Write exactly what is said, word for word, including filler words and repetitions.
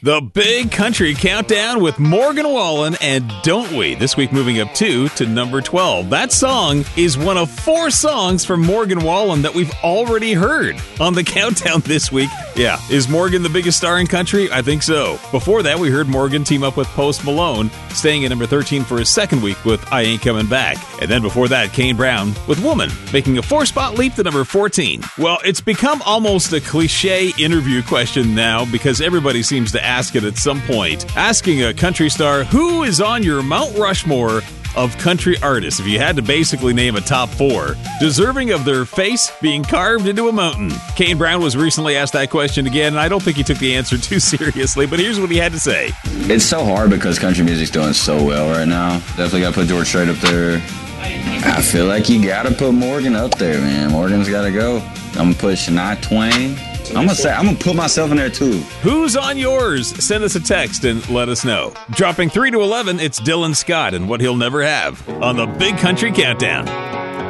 The Big Country Countdown with Morgan Wallen and Don't We. This week moving up two to number twelve. That song is one of four songs from Morgan Wallen that we've already heard on the countdown this week. Yeah, is Morgan the biggest star in country? I think so. Before that, we heard Morgan team up with Post Malone, staying at number thirteen for his second week with I Ain't Coming Back. And then before that, Kane Brown with Woman, making a four-spot leap to number fourteen. Well, it's become almost a cliche interview question now because everybody seems to ask it at some point. Asking a country star, who is on your Mount Rushmore of country artists, if you had to basically name a top four, deserving of their face being carved into a mountain? Kane Brown was recently asked that question again, and I don't think he took the answer too seriously, but here's what he had to say. It's so hard because country music's doing so well right now. Definitely got to put George Strait up there. I feel like you got to put Morgan up there, man. Morgan's got to go. I'm going to put Shania Twain. I'm gonna say I'm gonna put myself in there too. Who's on yours? Send us a text and let us know. Dropping three to eleven, it's Dylan Scott and What He'll Never Have on the Big Country Countdown.